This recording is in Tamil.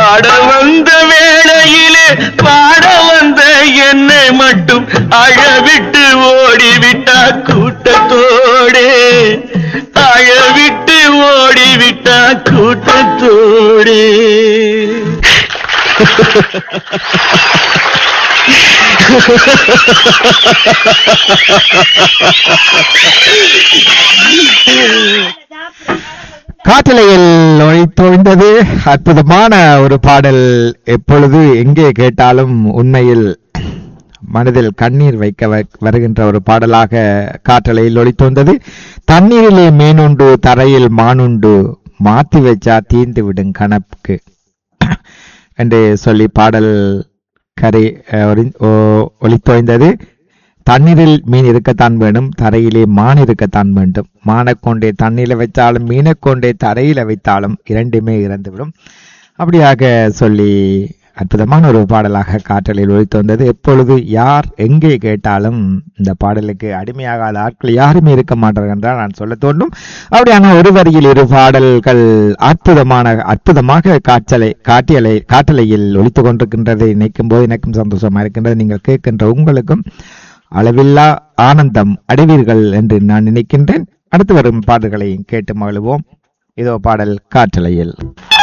ஆட வந்த வேளையிலே பாட வந்த என்னை மட்டும் அழவிட்டு ஓடிவிட்டா கூட்டத்தோடே, அழவிட்டு ஓடிவிட்டா கூட்டத்தோடே. காற்றலையில் ஒழித்தொழிந்தது அற்புதமான ஒரு பாடல். எப்பொழுது எங்கே கேட்டாலும் உண்மையில் மனதில் கண்ணீர் வைக்க வருகின்ற ஒரு பாடலாக காற்றலையில் ஒழித்தொந்தது. தண்ணீரிலே மீனுண்டு தரையில் மானுண்டு மாத்தி வச்சா தீந்து விடும் கணக்கு என்று சொல்லி பாடல் கரை ஒளித்தோய்ந்தது. தண்ணீரில் மீன் இருக்கத்தான் வேண்டும், தரையிலே மான் இருக்கத்தான் வேண்டும். மானை கொண்டே தண்ணீரில் வைத்தாலும் மீனை கொண்டே தரையில வைத்தாலும் இரண்டுமே இறந்துவிடும். அப்படியாக சொல்லி அற்புதமான ஒரு பாடலாக காற்றலில் ஒழித்து வந்தது. எப்பொழுது யார் எங்கே கேட்டாலும் இந்த பாடலுக்கு அடிமையாகாத ஆட்கள் யாருமே இருக்க மாட்டார்கள் என்றால் நான் சொல்ல தோன்றும். அப்படியான ஒரு வரியில் இரு பாடல்கள் அற்புதமாக காற்றலையில் ஒழித்து கொண்டிருக்கின்றது. நினைக்கும் போது எனக்கும் சந்தோஷமா இருக்கின்றது. நீங்கள் கேட்கின்ற உங்களுக்கும் அளவில்லா ஆனந்தம் அடைவீர்கள் என்று நான் நினைக்கின்றேன். அடுத்து வரும் பாடல்களை கேட்டு மகிழ்வோம். இதோ பாடல் காற்றலையில்.